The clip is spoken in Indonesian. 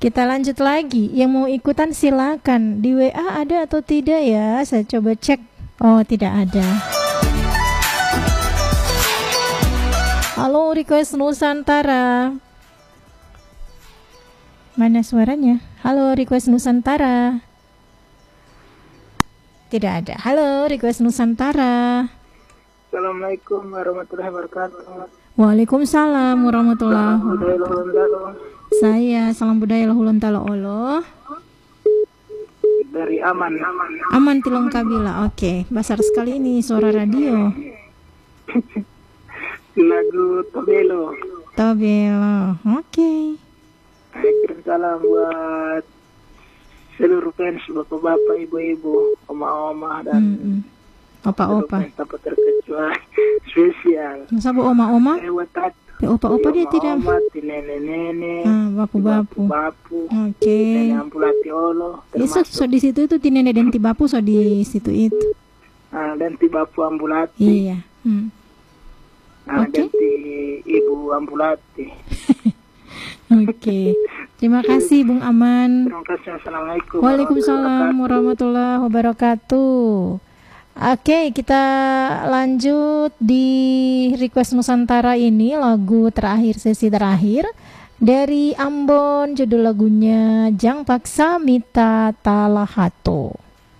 Kita lanjut lagi. Yang mau ikutan silakan. Di WA ada atau tidak ya? Saya coba cek. Oh, tidak ada. Halo, request Nusantara. Mana suaranya? Halo, request Nusantara. Tidak ada. Halo, request Nusantara. Assalamualaikum warahmatullahi wabarakatuh. Waalaikumsalam warahmatullahi wabarakatuh. Saya salam budaya lahulun talo olo. Dari Aman. Aman Tilong Kabila. Oke, besar sekali ini suara radio. Lagu Tobelo. Tobelo. Oke. Kirim salam buat seluruh fans, bapak-bapak, ibu-ibu, oma-oma dan opa-opa. Tanpa terkecuali spesial. Masa bu oma-oma? Opa-opa dia tidak. Nenek-nenek. Bapu-bapu. Oke. Nenek ampulati olo. So di situ itu ti nenek dan ti bapu so di situ itu. Dan ti bapu ambulati. Iya. Dan ti ibu ambulati. Oke. Terima kasih Bung Aman. Terima kasih. Assalamualaikum. Waalaikumsalam warahmatullahi wabarakatuh. Oke, kita lanjut di request Nusantara ini, lagu terakhir, sesi terakhir dari Ambon, judul lagunya Jang Paksa Mita Talahato.